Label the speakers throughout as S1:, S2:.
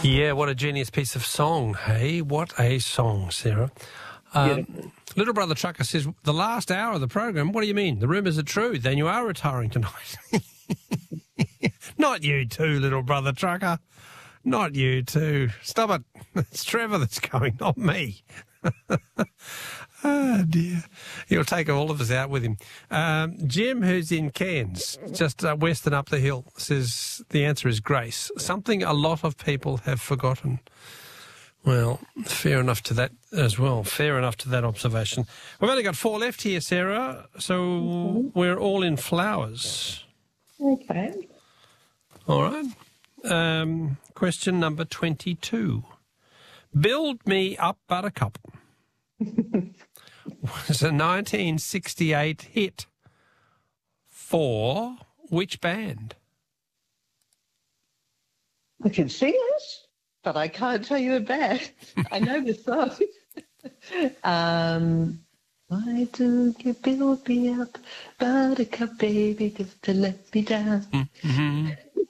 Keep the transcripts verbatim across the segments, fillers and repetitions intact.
S1: Yeah, what a genius piece of song, hey? What a song, Sarah. Um, Little Brother Trucker says, the last hour of the program, what do you mean? The rumours are true, then you are retiring tonight. Not you too, Little Brother Trucker. Not you too. Stop it. It's Trevor that's going, not me. Oh, dear. He'll take all of us out with him. Um, Jim, who's in Cairns, just uh, west and up the hill, says the answer is grace. Something a lot of people have forgotten. Well, fair enough to that as well. Fair enough to that observation. We've only got four left here, Sarah, so okay. We're all in flowers.
S2: Okay.
S1: All right. Um, question number twenty-two. Build Me Up Buttercup was a nineteen sixty-eight hit for which band?
S2: I can sing it, but I can't tell you a band. I know the song. um, why do you build me up, buttercup baby, just to let me down?
S1: Mm-hmm.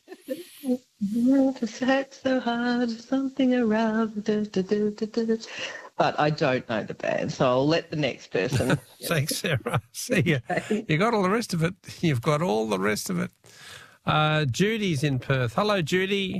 S2: Never sat so hard, something around. Da, da, da, da, da. But I don't know the band, so I'll let the next person.
S1: Thanks, Sarah. See you. You got all the rest of it. You've got all the rest of it. Uh, Judy's in Perth. Hello, Judy.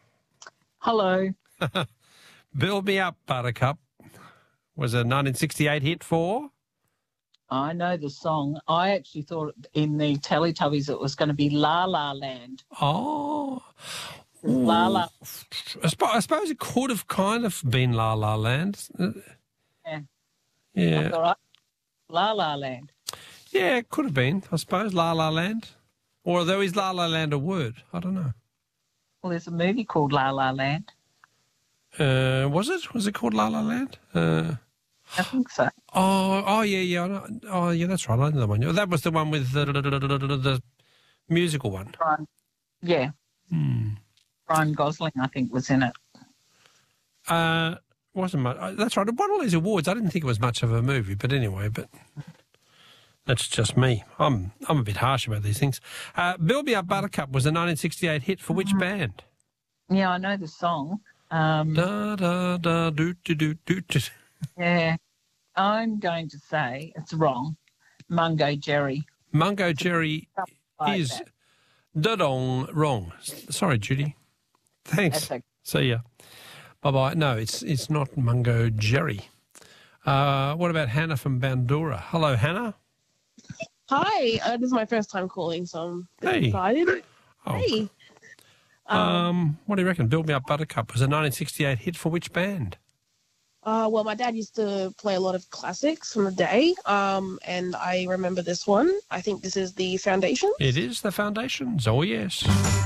S3: Hello.
S1: Build Me Up, Buttercup was a nineteen sixty-eight hit for?
S3: I know the song. I actually thought in the Teletubbies it was going to be La La Land.
S1: Oh.
S3: La La.
S1: I, sp- I suppose it could have kind of been La La Land.
S3: Yeah.
S1: Yeah.
S3: That's all right. La La Land.
S1: Yeah, it could have been, I suppose, La La Land. Or though is La La Land a word? I don't know.
S3: Well, there's a movie called La La Land.
S1: Uh, was it? Was it called La La Land? Uh,
S3: I think so.
S1: Oh, oh yeah, yeah. I know. Oh, yeah, that's right. I know that one. That was the one with the, the, the, the, the musical one.
S3: Ryan. Yeah.
S1: Hmm.
S3: Ryan Gosling, I think, was in it.
S1: Uh, wasn't much. That's right. It won all these awards. I didn't think it was much of a movie, but anyway, but that's just me. I'm I'm a bit harsh about these things. Uh, Build Me Up Buttercup was a nineteen sixty-eight hit for which band?
S3: Yeah, I know the song. Um,
S1: da da da do do do do do.
S3: Yeah, I'm going to say it's wrong. Mungo Jerry.
S1: Mungo Jerry
S3: like
S1: is da-dong wrong. Sorry, Judy. Thanks.
S3: Okay.
S1: See ya. Bye-bye. No, it's it's not Mungo Jerry. Uh, what about Hannah from Bandura? Hello, Hannah.
S4: Hi. Uh, this is my first time calling, so I'm a bit
S1: Hey.
S4: excited.
S1: Oh.
S4: Hey.
S1: Um,
S4: Um,
S1: what do you reckon? Build Me Up Buttercup was a nineteen sixty-eight hit for which band?
S4: Uh, well, my dad used to play a lot of classics from the day, um, and I remember this one. I think this is The Foundation.
S1: It is The Foundations. Oh, yes.